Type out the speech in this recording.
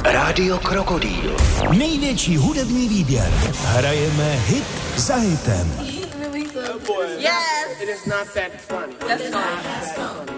Rádio Krokodýl. Největší hudební výběr. Hrajeme hit za hitem. Yes. It is not that funny. That's not.